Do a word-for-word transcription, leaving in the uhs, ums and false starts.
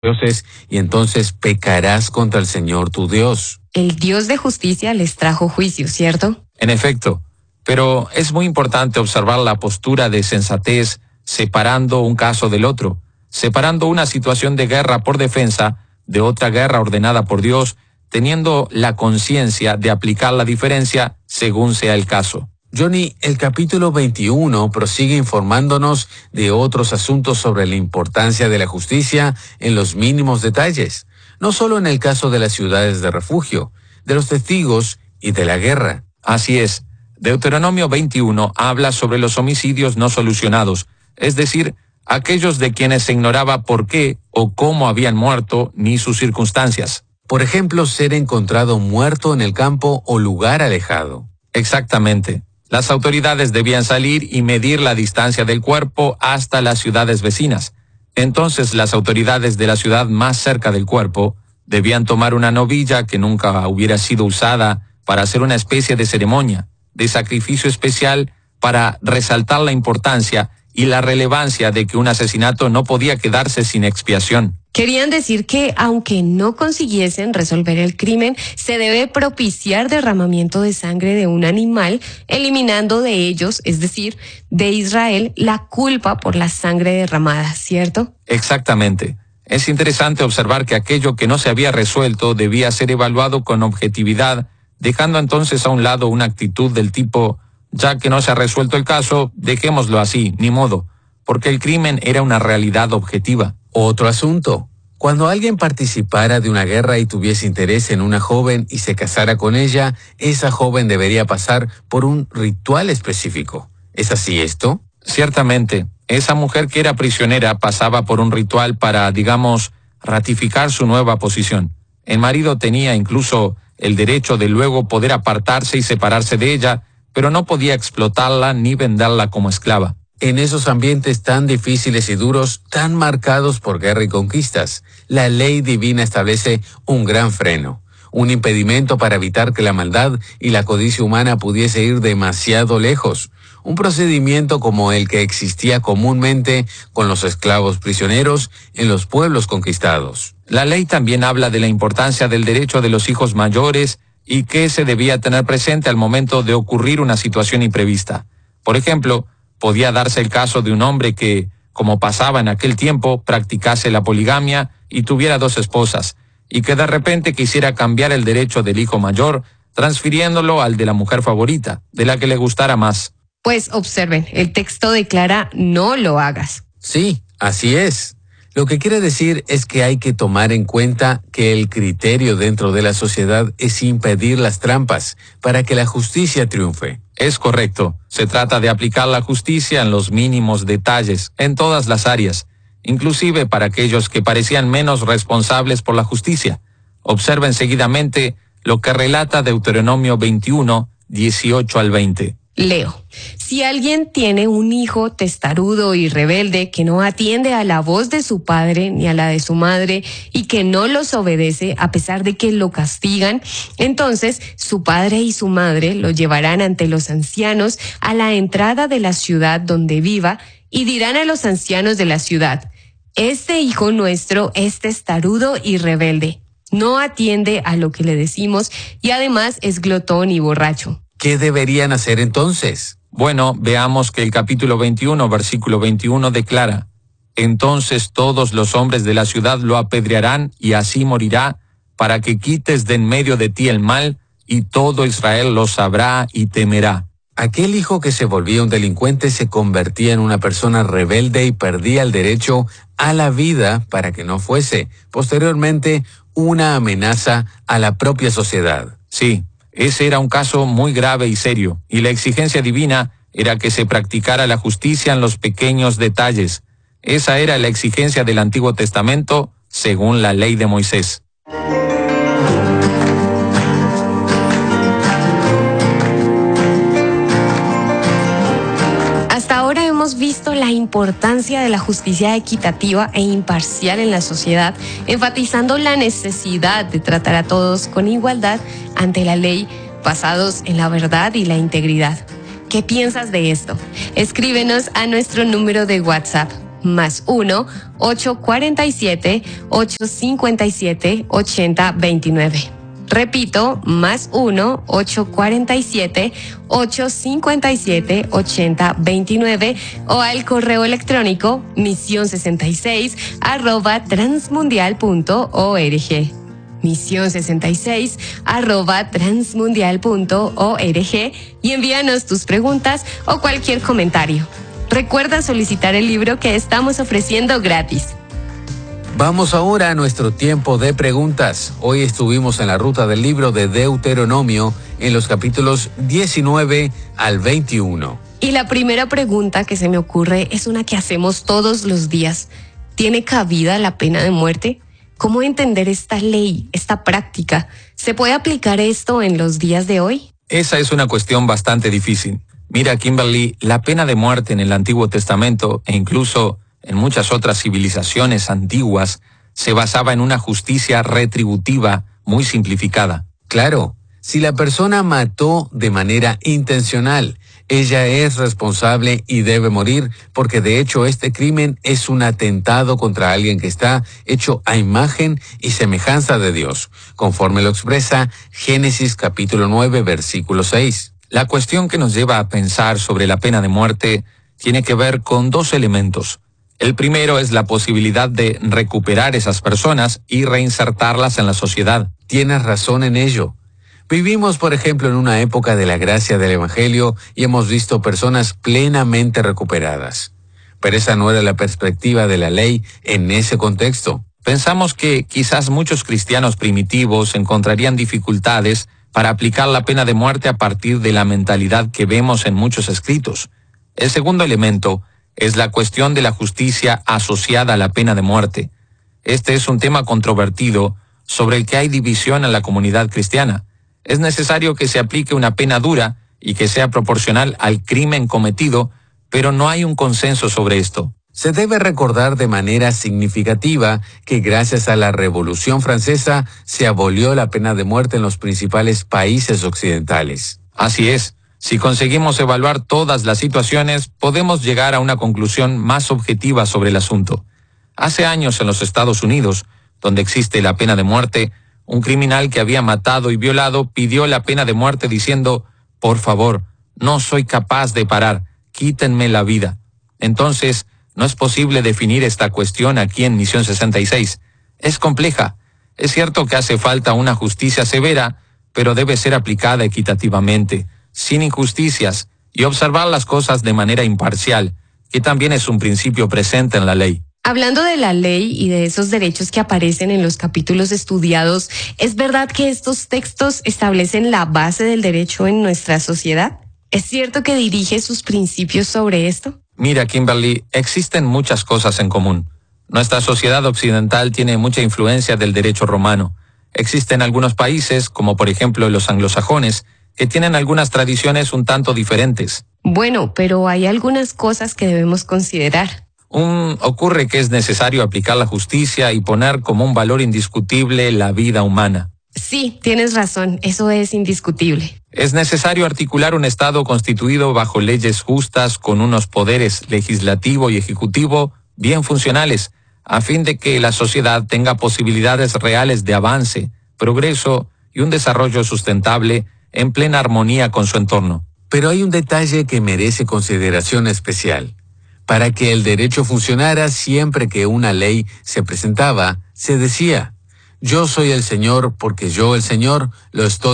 dioses y entonces pecarás contra el Señor tu Dios. El Dios de justicia les trajo juicio, ¿cierto? En efecto, pero es muy importante observar la postura de sensatez separando un caso del otro, separando una situación de guerra por defensa de otra guerra ordenada por Dios, teniendo la conciencia de aplicar la diferencia según sea el caso. Johnny, el capítulo veintiuno prosigue informándonos de otros asuntos sobre la importancia de la justicia en los mínimos detalles, no solo en el caso de las ciudades de refugio, de los testigos y de la guerra. Así es. Deuteronomio veintiuno habla sobre los homicidios no solucionados, es decir, aquellos de quienes se ignoraba por qué o cómo habían muerto ni sus circunstancias. Por ejemplo, ser encontrado muerto en el campo o lugar alejado. Exactamente. Las autoridades debían salir y medir la distancia del cuerpo hasta las ciudades vecinas. Entonces las autoridades de la ciudad más cerca del cuerpo debían tomar una novilla que nunca hubiera sido usada para hacer una especie de ceremonia, de sacrificio especial para resaltar la importancia y la relevancia de que un asesinato no podía quedarse sin expiación. Querían decir que, aunque no consiguiesen resolver el crimen, se debe propiciar derramamiento de sangre de un animal, eliminando de ellos, es decir, de Israel, la culpa por la sangre derramada, ¿cierto? Exactamente. Es interesante observar que aquello que no se había resuelto debía ser evaluado con objetividad, dejando entonces a un lado una actitud del tipo, ya que no se ha resuelto el caso, dejémoslo así, ni modo, porque el crimen era una realidad objetiva. Otro asunto. Cuando alguien participara de una guerra y tuviese interés en una joven y se casara con ella, esa joven debería pasar por un ritual específico. ¿Es así esto? Ciertamente. Esa mujer que era prisionera pasaba por un ritual para, digamos, ratificar su nueva posición. El marido tenía incluso el derecho de luego poder apartarse y separarse de ella, pero no podía explotarla ni venderla como esclava. En esos ambientes tan difíciles y duros, tan marcados por guerra y conquistas, la ley divina establece un gran freno, un impedimento para evitar que la maldad y la codicia humana pudiese ir demasiado lejos. Un procedimiento como el que existía comúnmente con los esclavos prisioneros en los pueblos conquistados. La ley también habla de la importancia del derecho de los hijos mayores y que se debía tener presente al momento de ocurrir una situación imprevista. Por ejemplo, podía darse el caso de un hombre que, como pasaba en aquel tiempo, practicase la poligamia y tuviera dos esposas, y que de repente quisiera cambiar el derecho del hijo mayor, transfiriéndolo al de la mujer favorita, de la que le gustara más. Pues observen, el texto declara no lo hagas. Sí, así es. Lo que quiere decir es que hay que tomar en cuenta que el criterio dentro de la sociedad es impedir las trampas para que la justicia triunfe. Es correcto. Se trata de aplicar la justicia en los mínimos detalles, en todas las áreas, inclusive para aquellos que parecían menos responsables por la justicia. Observen seguidamente lo que relata Deuteronomio veintiuno, dieciocho al veinte. Leo. Si alguien tiene un hijo testarudo y rebelde que no atiende a la voz de su padre ni a la de su madre y que no los obedece a pesar de que lo castigan, entonces su padre y su madre lo llevarán ante los ancianos a la entrada de la ciudad donde viva y dirán a los ancianos de la ciudad: este hijo nuestro es testarudo y rebelde, no atiende a lo que le decimos y además es glotón y borracho. ¿Qué deberían hacer entonces? Bueno, veamos que el capítulo veintiuno, versículo veintiuno declara: entonces todos los hombres de la ciudad lo apedrearán y así morirá, para que quites de en medio de ti el mal, y todo Israel lo sabrá y temerá. Aquel hijo que se volvía un delincuente se convertía en una persona rebelde y perdía el derecho a la vida para que no fuese, posteriormente, una amenaza a la propia sociedad. Sí. Ese era un caso muy grave y serio, y la exigencia divina era que se practicara la justicia en los pequeños detalles. Esa era la exigencia del Antiguo Testamento, según la ley de Moisés. Hasta ahora hemos visto la importancia de la justicia equitativa e imparcial en la sociedad, enfatizando la necesidad de tratar a todos con igualdad ante la ley, basados en la verdad y la integridad. ¿Qué piensas de esto? Escríbenos a nuestro número de WhatsApp más uno ocho cuatro siete ocho cinco siete ocho cero dos nueve. Repito, más uno ocho cuatro siete ocho cinco siete ocho cero dos nueve o al correo electrónico misión sesenta y seis arroba transmundial punto org. misión sesenta y seis arroba transmundial punto org y envíanos tus preguntas o cualquier comentario. Recuerda solicitar el libro que estamos ofreciendo gratis. Vamos ahora a nuestro tiempo de preguntas. Hoy estuvimos en la ruta del libro de Deuteronomio en los capítulos diecinueve al veintiuno. Y la primera pregunta que se me ocurre es una que hacemos todos los días. ¿Tiene cabida la pena de muerte? ¿Cómo entender esta ley, esta práctica? ¿Se puede aplicar esto en los días de hoy? Esa es una cuestión bastante difícil. Mira, Kimberly, la pena de muerte en el Antiguo Testamento e incluso en muchas otras civilizaciones antiguas se basaba en una justicia retributiva muy simplificada. Claro, si la persona mató de manera intencional, ella es responsable y debe morir porque de hecho este crimen es un atentado contra alguien que está hecho a imagen y semejanza de Dios, conforme lo expresa Génesis capítulo nueve, versículo seis. La cuestión que nos lleva a pensar sobre la pena de muerte tiene que ver con dos elementos. El primero es la posibilidad de recuperar esas personas y reinsertarlas en la sociedad. Tienes razón en ello. Vivimos, por ejemplo, en una época de la gracia del Evangelio y hemos visto personas plenamente recuperadas. Pero esa no era la perspectiva de la ley en ese contexto. Pensamos que quizás muchos cristianos primitivos encontrarían dificultades para aplicar la pena de muerte a partir de la mentalidad que vemos en muchos escritos. El segundo elemento es la cuestión de la justicia asociada a la pena de muerte. Este es un tema controvertido sobre el que hay división en la comunidad cristiana. Es necesario que se aplique una pena dura y que sea proporcional al crimen cometido, pero no hay un consenso sobre esto. Se debe recordar de manera significativa que gracias a la Revolución Francesa se abolió la pena de muerte en los principales países occidentales. Así es. Si conseguimos evaluar todas las situaciones, podemos llegar a una conclusión más objetiva sobre el asunto. Hace años en los Estados Unidos, donde existe la pena de muerte, un criminal que había matado y violado pidió la pena de muerte diciendo, por favor, no soy capaz de parar, quítenme la vida. Entonces, no es posible definir esta cuestión aquí en Misión sesenta y seis. Es compleja. Es cierto que hace falta una justicia severa, pero debe ser aplicada equitativamente, sin injusticias, y observar las cosas de manera imparcial, que también es un principio presente en la ley. Hablando de la ley y de esos derechos que aparecen en los capítulos estudiados, ¿es verdad que estos textos establecen la base del derecho en nuestra sociedad? ¿Es cierto que dirige sus principios sobre esto? Mira, Kimberly, existen muchas cosas en común. Nuestra sociedad occidental tiene mucha influencia del derecho romano. Existen algunos países, como por ejemplo los anglosajones, que tienen algunas tradiciones un tanto diferentes. Bueno, pero hay algunas cosas que debemos considerar. Un, ocurre que es necesario aplicar la justicia y poner como un valor indiscutible la vida humana. Sí, tienes razón, eso es indiscutible. Es necesario articular un Estado constituido bajo leyes justas con unos poderes legislativo y ejecutivo bien funcionales, a fin de que la sociedad tenga posibilidades reales de avance, progreso y un desarrollo sustentable en plena armonía con su entorno. Pero hay un detalle que merece consideración especial. Para que el derecho funcionara, siempre que una ley se presentaba, se decía, yo soy el Señor porque yo, el Señor, lo estoy